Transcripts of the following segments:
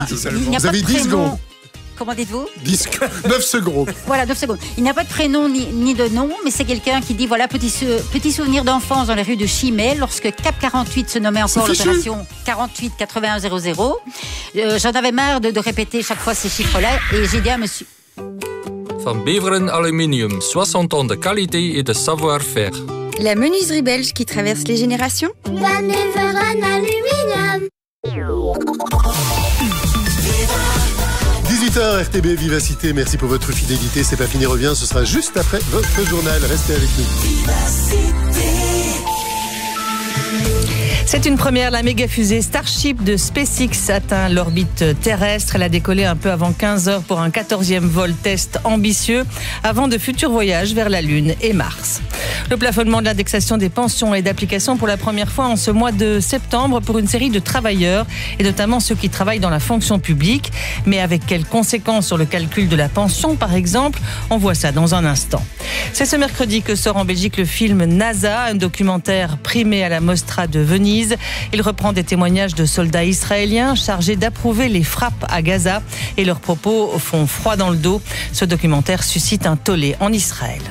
Vous avez 10 secondes. Comment dites-vous 9 secondes. Voilà, 9 secondes. Il n'a pas de prénom ni de nom, mais c'est quelqu'un qui dit, voilà, petit souvenir d'enfance dans les rues de Chimay, lorsque Cap 48 se nommait encore l'opération 48 81 00. J'en avais marre de répéter chaque fois ces chiffres-là, et j'ai dit à monsieur... Van Beveren Aluminium, 60 ans de qualité et de savoir-faire. La menuiserie belge qui traverse les générations. Van Beveren Aluminium. 18h, RTB Vivacité, merci pour votre fidélité. C'est pas fini, revient, ce sera juste après votre journal. Restez avec nous. C'est une première, la méga fusée Starship de SpaceX atteint l'orbite terrestre. Elle a décollé un peu avant 15h pour un 14e vol test ambitieux avant de futurs voyages vers la Lune et Mars. Le plafonnement de l'indexation des pensions est d'application pour la première fois en ce mois de septembre pour une série de travailleurs et notamment ceux qui travaillent dans la fonction publique. Mais avec quelles conséquences sur le calcul de la pension par exemple? On voit ça dans un instant. C'est ce mercredi que sort en Belgique le film NASA, un documentaire primé à la Mostra de Venise. Il reprend des témoignages de soldats israéliens chargés d'approuver les frappes à Gaza et leurs propos font froid dans le dos. Ce documentaire suscite un tollé en Israël.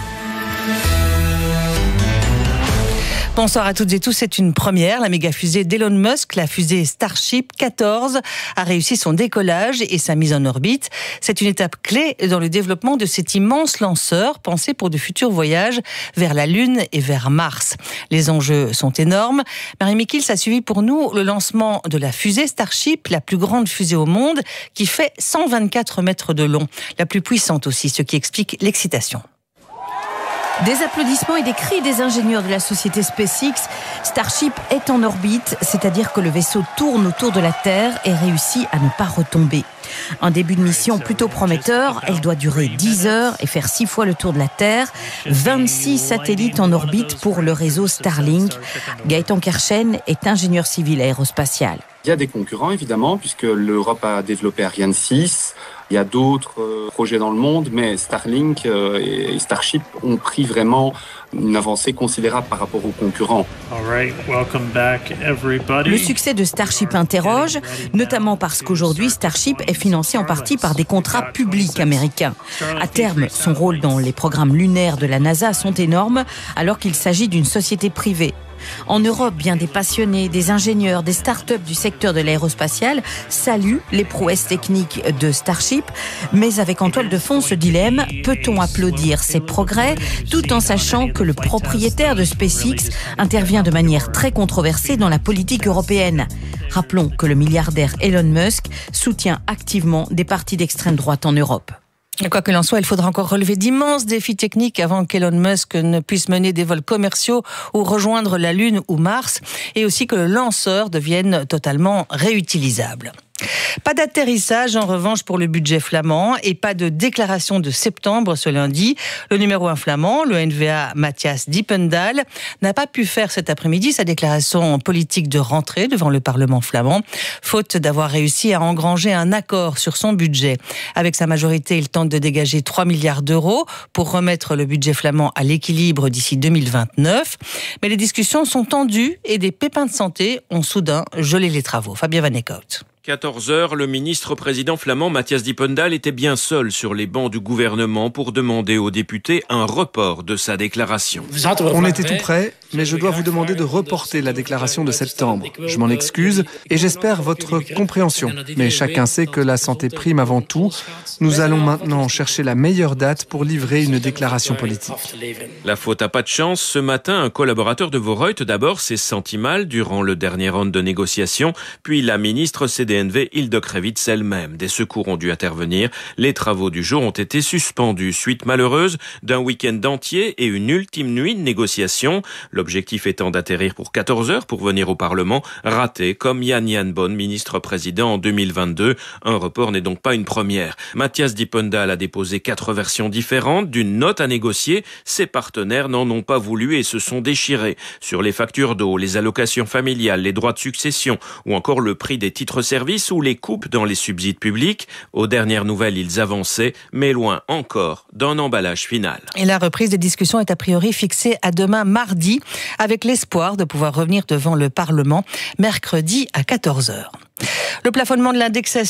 Bonsoir à toutes et tous, c'est une première. La méga fusée d'Elon Musk, la fusée Starship 14, a réussi son décollage et sa mise en orbite. C'est une étape clé dans le développement de cet immense lanceur pensé pour de futurs voyages vers la Lune et vers Mars. Les enjeux sont énormes. Marie Mikils a suivi pour nous le lancement de la fusée Starship, la plus grande fusée au monde, qui fait 124 mètres de long. La plus puissante aussi, ce qui explique l'excitation. Des applaudissements et des cris des ingénieurs de la société SpaceX. Starship est en orbite, c'est-à-dire que le vaisseau tourne autour de la Terre et réussit à ne pas retomber. Un début de mission plutôt prometteur. Elle doit durer 10 heures et faire 6 fois le tour de la Terre. 26 satellites en orbite pour le réseau Starlink. Gaëtan Kerchen est ingénieur civil aérospatial. Il y a des concurrents évidemment, puisque l'Europe a développé Ariane 6. Il y a d'autres projets dans le monde, mais Starlink et Starship ont pris vraiment une avancée considérable par rapport aux concurrents. Le succès de Starship interroge, notamment parce qu'aujourd'hui, Starship est financé en partie par des contrats publics américains. À terme, son rôle dans les programmes lunaires de la NASA sont énormes, alors qu'il s'agit d'une société privée. En Europe, bien des passionnés, des ingénieurs, des start-up du secteur de l'aérospatial saluent les prouesses techniques de Starship, mais avec en toile de fond ce dilemme, peut-on applaudir ces progrès tout en sachant que le propriétaire de SpaceX intervient de manière très controversée dans la politique européenne? Rappelons que le milliardaire Elon Musk soutient activement des partis d'extrême droite en Europe. Quoi qu'il en soit, il faudra encore relever d'immenses défis techniques avant qu'Elon Musk ne puisse mener des vols commerciaux ou rejoindre la Lune ou Mars, et aussi que le lanceur devienne totalement réutilisable. Pas d'atterrissage en revanche pour le budget flamand et pas de déclaration de septembre ce lundi. Le numéro 1 flamand, le NVA Matthias Dippendal, n'a pas pu faire cet après-midi sa déclaration politique de rentrée devant le Parlement flamand, faute d'avoir réussi à engranger un accord sur son budget. Avec sa majorité, il tente de dégager 3 milliards d'euros pour remettre le budget flamand à l'équilibre d'ici 2029. Mais les discussions sont tendues et des pépins de santé ont soudain gelé les travaux. Fabien Van Eekhout. 14h, le ministre-président flamand Matthias Dippendal était bien seul sur les bancs du gouvernement pour demander aux députés un report de sa déclaration. On était tout prêt, mais je dois vous demander de reporter la déclaration de septembre. Je m'en excuse et j'espère votre compréhension. Mais chacun sait que la santé prime avant tout. Nous allons maintenant chercher la meilleure date pour livrer une déclaration politique. La faute à pas de chance. Ce matin, un collaborateur de Voreut d'abord s'est senti mal durant le dernier round de négociation, puis la ministre CDNV Hilde Krevits elle-même. Des secours ont dû intervenir. Les travaux du jour ont été suspendus. Suite malheureuse d'un week-end entier et une ultime nuit de négociation. L'objectif étant d'atterrir pour 14 heures pour venir au Parlement. Raté comme Jan Bonn, ministre-président en 2022. Un report n'est donc pas une première. Matthias Dippendal a déposé 4 versions différentes d'une note à négocier. Ses partenaires n'en ont pas voulu et se sont déchirés. Sur les factures d'eau, les allocations familiales, les droits de succession ou encore le prix des titres services. services ou les coupes dans les subsides publics. Aux dernières nouvelles, ils avançaient, mais loin encore d'un emballage final. Et la reprise des discussions est a priori fixée à demain mardi, avec l'espoir de pouvoir revenir devant le Parlement mercredi à 14h. Le plafonnement de l'indexation